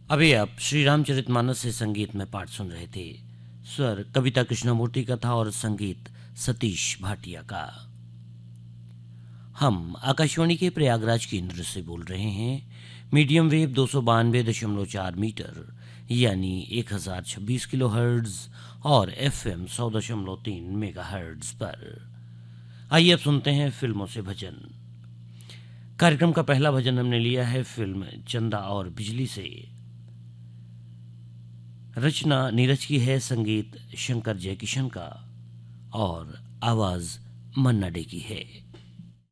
अभी आप श्री रामचरितमानस से संगीत में पाठ सुन रहे थे। स्वर कविता कृष्णमूर्ति का था और संगीत सतीश भाटिया का। हम आकाशवाणी के प्रयागराज केंद्र से बोल रहे हैं। मीडियम वेव 292.4 मीटर यानी 1026 किलो हर्ट्ज और एफएम 100.3 मेगा हर्ट्ज पर। आइए अब सुनते हैं फिल्मों से भजन। कार्यक्रम का पहला भजन हमने लिया है फिल्म चंदा और बिजली से। रचना नीरज की है, संगीत शंकर जयकिशन का और आवाज मन्ना डे की है।